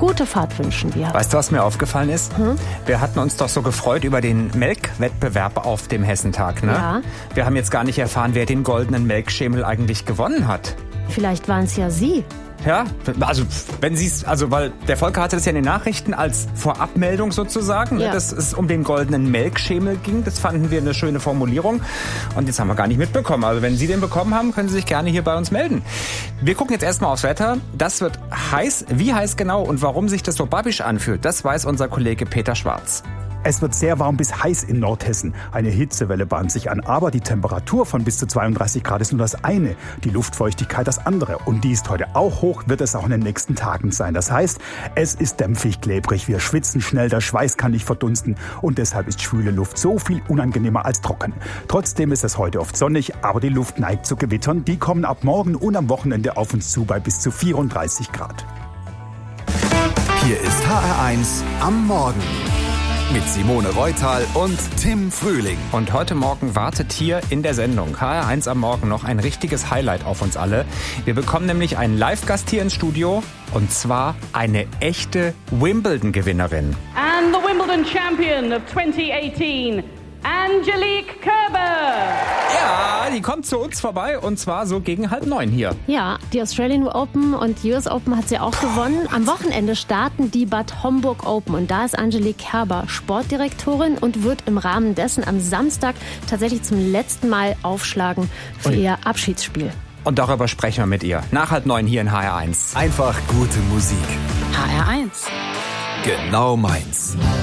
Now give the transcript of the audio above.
Gute Fahrt wünschen wir. Weißt du, was mir aufgefallen ist? Wir hatten uns doch so gefreut über den Melkwettbewerb auf dem Hessentag, ne? Ja. Wir haben jetzt gar nicht erfahren, wer den goldenen Melkschemel eigentlich gewonnen hat. Vielleicht waren es ja Sie. Ja, also wenn Sie es, also weil der Volker hatte das ja in den Nachrichten als Vorabmeldung sozusagen, Ja. dass es um den goldenen Melkschemel ging. Das fanden wir eine schöne Formulierung und jetzt haben wir gar nicht mitbekommen. Also wenn Sie den bekommen haben, können Sie sich gerne hier bei uns melden. Wir gucken jetzt erstmal aufs Wetter. Das wird heiß. Wie heiß genau und warum sich das so babbisch anfühlt, das weiß unser Kollege Peter Schwarz. Es wird sehr warm bis heiß in Nordhessen. Eine Hitzewelle bahnt sich an, aber die Temperatur von bis zu 32 Grad ist nur das eine, die Luftfeuchtigkeit das andere. Und die ist heute auch hoch, wird es auch in den nächsten Tagen sein. Das heißt, es ist dämpfig, klebrig, wir schwitzen schnell, der Schweiß kann nicht verdunsten und deshalb ist schwüle Luft so viel unangenehmer als trocken. Trotzdem ist es heute oft sonnig, aber die Luft neigt zu Gewittern. Die kommen ab morgen und am Wochenende auf uns zu bei bis zu 34 Grad. Hier ist HR1 am Morgen. Mit Simone Reutal und Tim Frühling. Und heute Morgen wartet hier in der Sendung HR1 am Morgen noch ein richtiges Highlight auf uns alle. Wir bekommen nämlich einen Live-Gast hier ins Studio und zwar eine echte Wimbledon-Gewinnerin. And the Wimbledon champion of 2018, Angelique Kerber. Ja, die kommt zu uns vorbei und zwar so gegen 8:30 hier. Ja, die Australian Open und US Open hat sie auch gewonnen. Am Wochenende starten die Bad Homburg Open und da ist Angelique Kerber Sportdirektorin und wird im Rahmen dessen am Samstag tatsächlich zum letzten Mal aufschlagen für ihr Abschiedsspiel. Und darüber sprechen wir mit ihr. Nach 8:30 hier in HR1. Einfach gute Musik. HR1. Genau meins.